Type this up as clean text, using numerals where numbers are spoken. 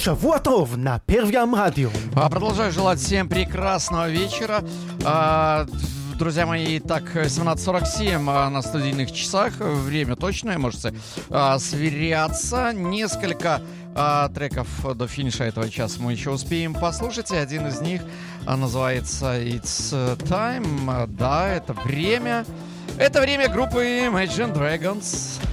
Шавуатов на Первом радио. Продолжаю желать всем прекрасного вечера. Друзья мои, так, 17:47 на студийных часах. Время точное, можете сверяться. Несколько треков до финиша этого часа мы еще успеем послушать. И один из них называется It's Time. Да, это время. Это время группы Imagine Dragons.